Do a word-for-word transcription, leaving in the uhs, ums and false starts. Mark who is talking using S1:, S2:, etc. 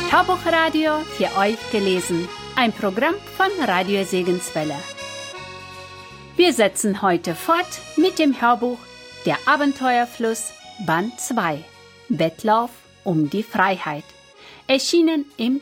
S1: Hörbuchradio für euch gelesen. Ein Programm von Radio Segenswelle. Wir setzen heute fort mit dem Hörbuch Der Abenteuerfluss Band zwei. Wettlauf um die Freiheit. Erschienen im